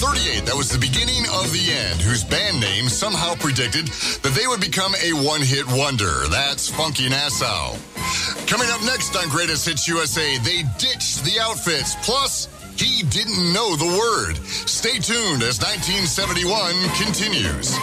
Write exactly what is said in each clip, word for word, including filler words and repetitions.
thirty-eight, that was the beginning of the end, whose band name somehow predicted that they would become a one-hit wonder. That's Funky Nassau. Coming up next on Greatest Hits U S A, they ditched the outfits. Plus, he didn't know the word. Stay tuned as nineteen seventy-one continues.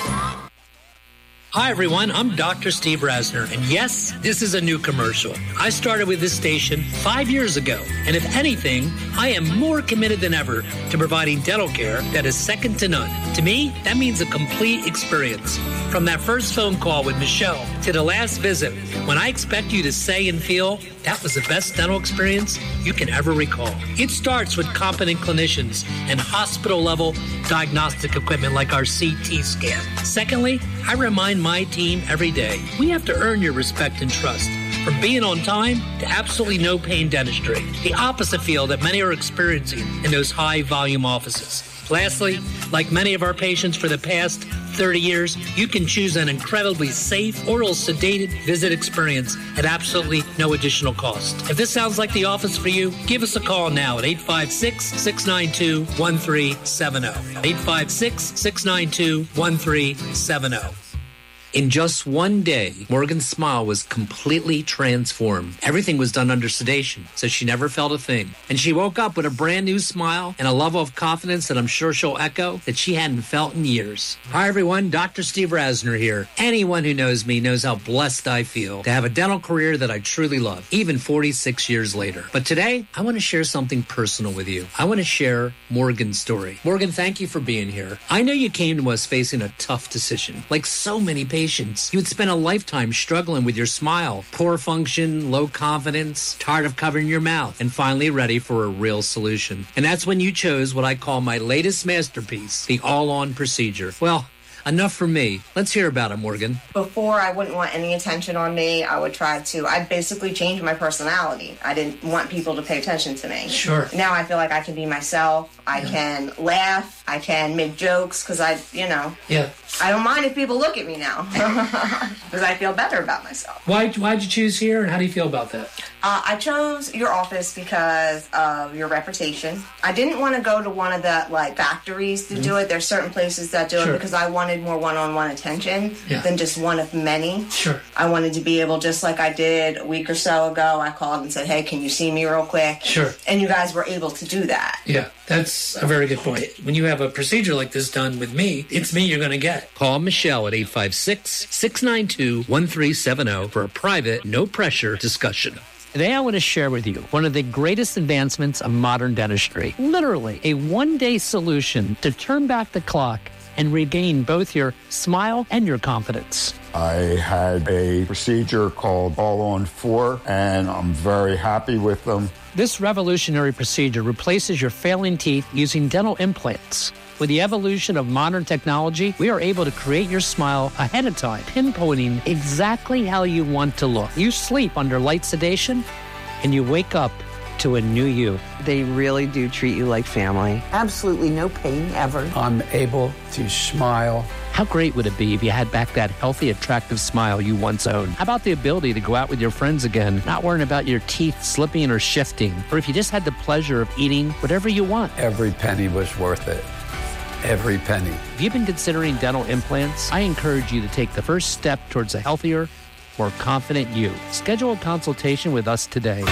Hi, everyone. I'm Doctor Steve Rasner, and yes, this is a new commercial. I started with this station five years ago, and if anything, I am more committed than ever to providing dental care that is second to none. To me, that means a complete experience. From that first phone call with Michelle to the last visit, when I expect you to say and feel that was the best dental experience you can ever recall. It starts with competent clinicians and hospital-level diagnostic equipment like our C T scan. Secondly, I remind my team every day, we have to earn your respect and trust. From being on time to absolutely no pain dentistry, the opposite feel that many are experiencing in those high volume offices. Lastly, like many of our patients for the past thirty years, you can choose an incredibly safe, oral sedated visit experience at absolutely no additional cost. If this sounds like the office for you, give us a call now at eight five six, six nine two, one three seven zero. eight five six, six nine two, one three seven zero. In just one day, Morgan's smile was completely transformed. Everything was done under sedation, so she never felt a thing. And she woke up with a brand new smile and a level of confidence that I'm sure she'll echo that she hadn't felt in years. Hi, everyone. Doctor Steve Rasner here. Anyone who knows me knows how blessed I feel to have a dental career that I truly love, even forty-six years later. But today, I want to share something personal with you. I want to share Morgan's story. Morgan, thank you for being here. I know you came to us facing a tough decision. Like so many patients, Patients. You had spent a lifetime struggling with your smile, poor function, low confidence, tired of covering your mouth, and finally ready for a real solution. And that's when you chose what I call my latest masterpiece, the all-on procedure. Well, enough from me. Let's hear about it, Morgan. Before, I wouldn't want any attention on me. I would try to, I'd basically change my personality. I didn't want people to pay attention to me. Sure. Now I feel like I can be myself. I yeah. can laugh. I can make jokes because I, you know. Yeah. I don't mind if people look at me now because I feel better about myself. Why, why'd you choose here, and how do you feel about that? Uh, I chose your office because of your reputation. I didn't want to go to one of the like factories to mm-hmm. do it. There's certain places that do sure. it because I wanted more one-on-one attention yeah. than just one of many. Sure. I wanted to be able, just like I did a week or so ago, I called and said, hey, can you see me real quick? Sure. And you guys were able to do that. Yeah, that's a very good point. When you have a procedure like this done with me, it's me you're going to get. Call Michelle at eight five six, six nine two, one three seven zero for a private, no-pressure discussion. Today I want to share with you one of the greatest advancements of modern dentistry. Literally, a one-day solution to turn back the clock and regain both your smile and your confidence. I had a procedure called All on four, and I'm very happy with them. This revolutionary procedure replaces your failing teeth using dental implants. With the evolution of modern technology, we are able to create your smile ahead of time, pinpointing exactly how you want to look. You sleep under light sedation, and you wake up to a new you. They really do treat you like family. Absolutely no pain ever. I'm able to smile. How great would it be if you had back that healthy, attractive smile you once owned? How about the ability to go out with your friends again, not worrying about your teeth slipping or shifting? Or if you just had the pleasure of eating whatever you want? Every penny was worth it. Every penny. If you've been considering dental implants, I encourage you to take the first step towards a healthier, more confident you. Schedule a consultation with us today.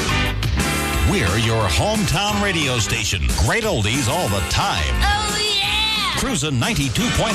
We're your hometown radio station. Great oldies all the time. Oh, yeah! Cruisin' ninety-two point